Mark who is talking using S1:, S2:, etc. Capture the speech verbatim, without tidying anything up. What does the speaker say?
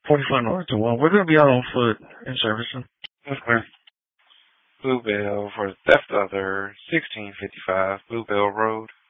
S1: forty-five north to one. We're going to be out on foot in Servicing.
S2: Okay. Bluebell for the theft other, sixteen fifty-five Bluebell Road.